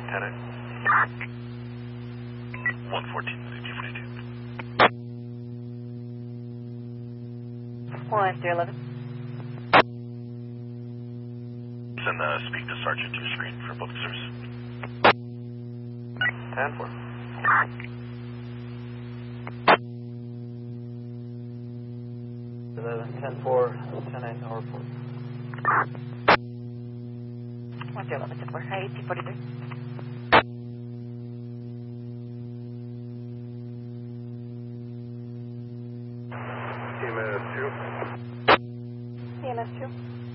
10-8. 114, CP42. 1-11. Send speak to Sergeant to your screen for both service. 10-4. 10-4, 10-8, no report. 1-11, 10-4, 1843. EMS 2. EMS 2.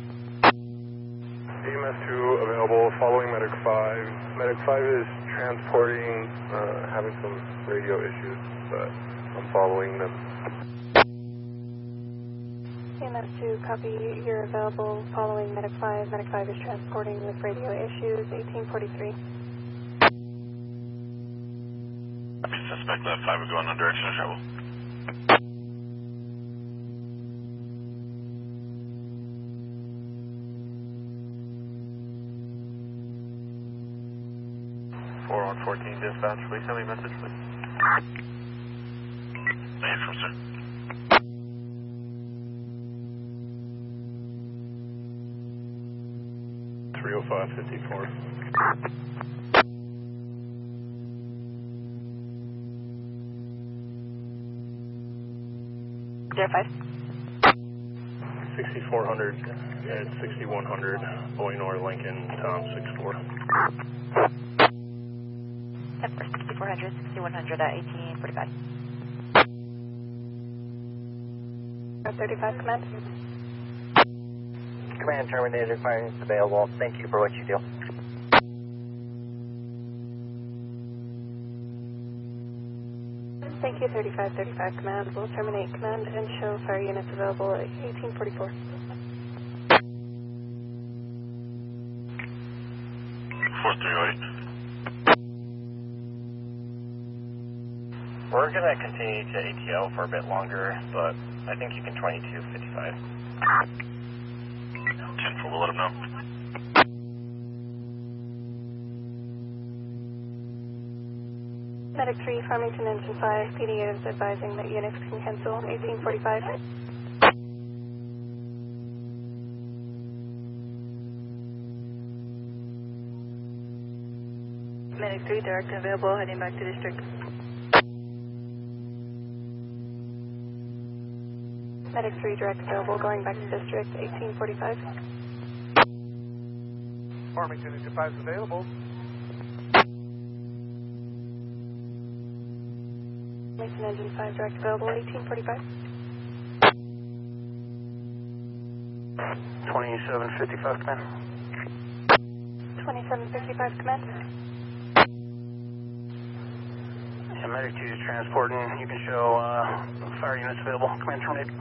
EMS 2 available following Medic 5. Medic 5 is transporting, having some radio issues, but I'm following them. EMS 2, copy. You're available following Medic 5. Medic 5 is transporting with radio issues, 1843. Suspect that 5 are going on direction of travel. On 14 dispatch, please send me a message, please. Thanks, sir. .30554. Zero 5. 6400 at 6100, Boynor Lincoln, Tom 64. 10-4, 6400, 6100 at 1845. 35, command. Command terminated, firing is available. Thank you for what you do. Thank you, 35, command. We'll terminate command and show fire units available at 1844. 4308. We're going to continue to ATO for a bit longer, but I think you can 2255. 10-4, we'll let him know. Medic 3, Farmington Engine 5, PD is advising that units can cancel 1845. Medic 3, direct available, heading back to district. Medic 3, direct available, going back to district, 1845. Farmington Engine 5 is available. Farmington Engine 5, direct available, 1845. 2755, command. 2755, command. Yeah, Medic 2 is transporting. You can show fire units available. Command terminated.